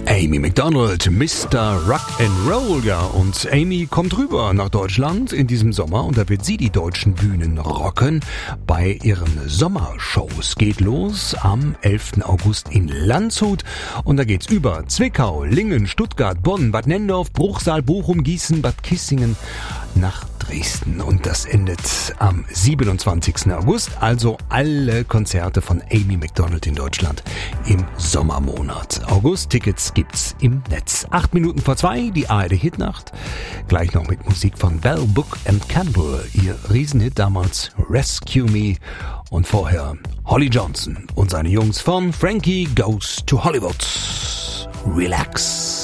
Amy Macdonald, Mr. Rock'n'Roll, ja. Und Amy kommt rüber nach Deutschland in diesem Sommer und da wird sie die deutschen Bühnen rocken bei ihren Sommershows. Geht los am 11. August in Landshut und da geht's über Zwickau, Lingen, Stuttgart, Bonn, Bad Nenndorf, Bruchsal, Bochum, Gießen, Bad Kissingen nach Dresden. Und das endet am 27. August, also alle Konzerte von Amy Macdonald in Deutschland im Sommermonat. August-Tickets gibt's im Netz. 8 Minuten vor 2, die ARD-Hitnacht. Gleich noch mit Musik von Bell, Book and Candle. Ihr Riesenhit damals, Rescue Me. Und vorher Holly Johnson und seine Jungs von Frankie Goes to Hollywood. Relax.